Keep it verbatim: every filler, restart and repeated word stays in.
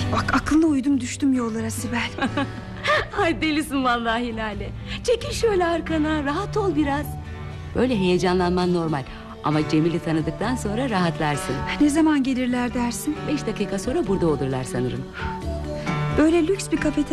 Bak aklına uydum düştüm yollara Sibel. Ay delisin vallahi Lale. Çekil şöyle arkana, rahat ol biraz. Böyle heyecanlanman normal. Ama Cemil'i tanıdıktan sonra rahatlarsın. Ne zaman gelirler dersin? Beş dakika sonra burada olurlar sanırım. Böyle lüks bir kafede